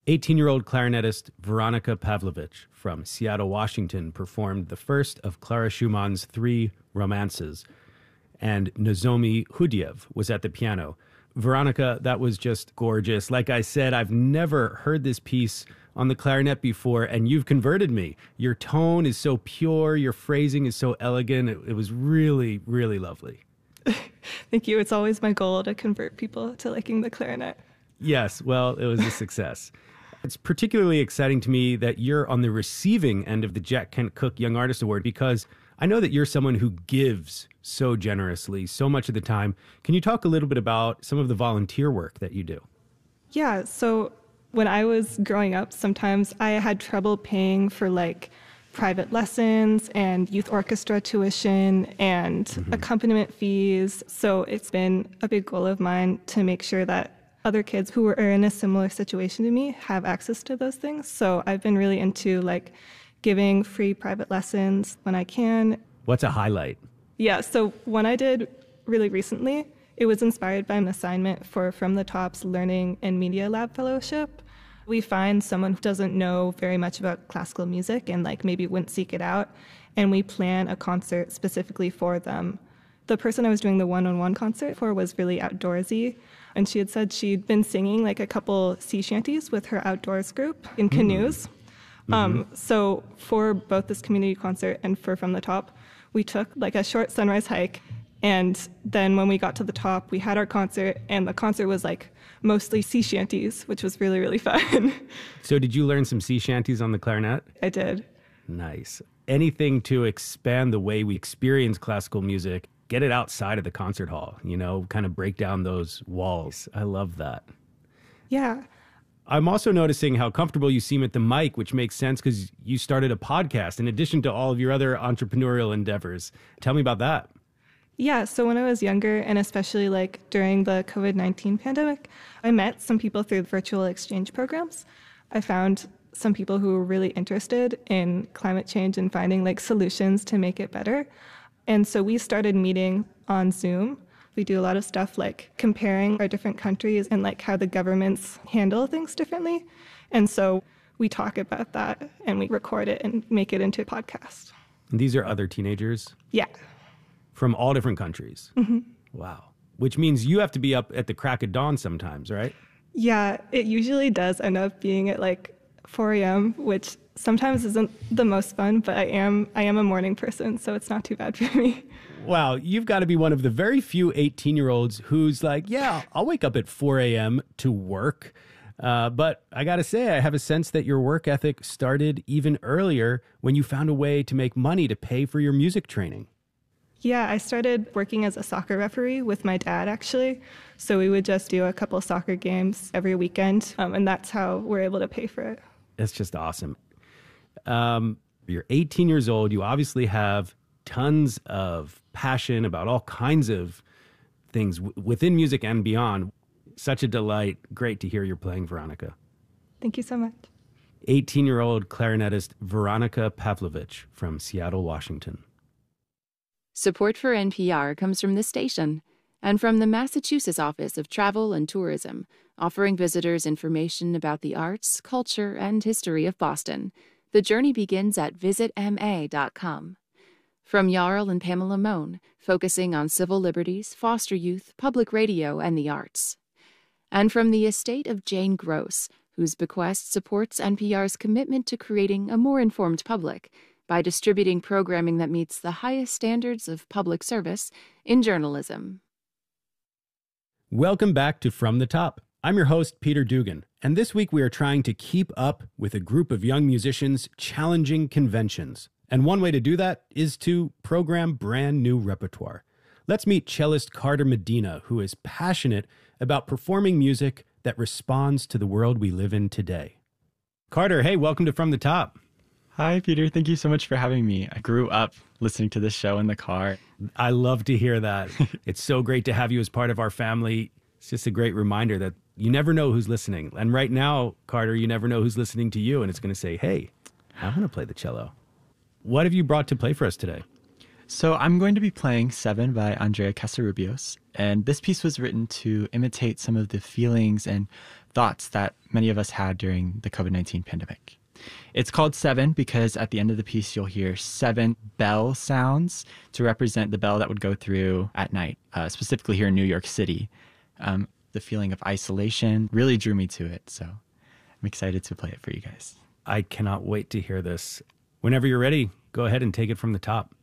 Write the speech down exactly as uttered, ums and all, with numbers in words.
eighteen-year-old clarinetist Veronika Pavlovich from Seattle, Washington, performed the first of Clara Schumann's three romances, and Nozomi Hudiev was at the piano. Veronika, that was just gorgeous. Like I said, I've never heard this piece on the clarinet before, and you've converted me. Your tone is so pure, your phrasing is so elegant. It, it was really, really lovely. Thank you. It's always my goal to convert people to liking the clarinet. Yes, well, it was a success. It's particularly exciting to me that you're on the receiving end of the Jack Kent Cooke Young Artist Award, because I know that you're someone who gives so generously, so much of the time. Can you talk a little bit about some of the volunteer work that you do? Yeah, so when I was growing up, sometimes I had trouble paying for like private lessons and youth orchestra tuition and mm-hmm. accompaniment fees. So it's been a big goal of mine to make sure that other kids who are in a similar situation to me have access to those things. So I've been really into like giving free private lessons when I can. What's a highlight? Yeah, so one I did really recently, it was inspired by an assignment for From the Top's Learning and Media Lab Fellowship. We find someone who doesn't know very much about classical music and like maybe wouldn't seek it out, and we plan a concert specifically for them. The person I was doing the one-on-one concert for was really outdoorsy, and she had said she'd been singing like a couple sea shanties with her outdoors group in canoes. Mm-hmm. Um, so for both this community concert and for From the Top, we took like a short sunrise hike, and then when we got to the top, we had our concert, and the concert was like mostly sea shanties, which was really, really fun. So did you learn some sea shanties on the clarinet? I did. Nice. Anything to expand the way we experience classical music, get it outside of the concert hall, you know, kind of break down those walls. I love that. Yeah. I'm also noticing how comfortable you seem at the mic, which makes sense because you started a podcast in addition to all of your other entrepreneurial endeavors. Tell me about that. Yeah, so when I was younger, and especially like during the covid nineteen pandemic, I met some people through virtual exchange programs. I found some people who were really interested in climate change and finding like solutions to make it better. And so we started meeting on Zoom. We do a lot of stuff like comparing our different countries and like how the governments handle things differently. And so we talk about that and we record it and make it into a podcast. And these are other teenagers? Yeah. From all different countries? Mm-hmm. Wow. Which means you have to be up at the crack of dawn sometimes, right? Yeah, it usually does end up being at like four a.m., which sometimes isn't the most fun, but I am I am a morning person, so it's not too bad for me. Wow, you've got to be one of the very few eighteen-year-olds who's like, yeah, I'll wake up at four a.m. to work. Uh, but I got to say, I have a sense that your work ethic started even earlier when you found a way to make money to pay for your music training. Yeah, I started working as a soccer referee with my dad, actually. So we would just do a couple soccer games every weekend, um, and that's how we're able to pay for it. That's just awesome. Um, you're eighteen years old. You obviously have tons of passion about all kinds of things w- within music and beyond. Such a delight. Great to hear you're playing, Veronika. Thank you so much. eighteen-year-old clarinetist Veronika Pavlovich from Seattle, Washington. Support for N P R comes from this station and from the Massachusetts Office of Travel and Tourism, offering visitors information about the arts, culture, and history of Boston. The journey begins at visit m a dot com. From Jarl and Pamela Mohn, focusing on civil liberties, foster youth, public radio, and the arts. And from the estate of Jane Gross, whose bequest supports N P R's commitment to creating a more informed public by distributing programming that meets the highest standards of public service in journalism. Welcome back to From the Top. I'm your host, Peter Dugan, and this week we are trying to keep up with a group of young musicians challenging conventions. And one way to do that is to program brand new repertoire. Let's meet cellist Carter Medina, who is passionate about performing music that responds to the world we live in today. Carter, hey, welcome to From the Top. Hi, Peter. Thank you so much for having me. I grew up listening to this show in the car. I love to hear that. It's so great to have you as part of our family. It's just a great reminder that you never know who's listening. And right now, Carter, you never know who's listening to you, and it's going to say, hey, I want to play the cello. What have you brought to play for us today? So I'm going to be playing Seven by Andrea Casarubios, and this piece was written to imitate some of the feelings and thoughts that many of us had during the COVID nineteen pandemic. It's called Seven because at the end of the piece, you'll hear seven bell sounds to represent the bell that would go through at night, uh, specifically here in New York City. Um, the feeling of isolation really drew me to it, so I'm excited to play it for you guys. I cannot wait to hear this. Whenever you're ready, go ahead and take it from the top.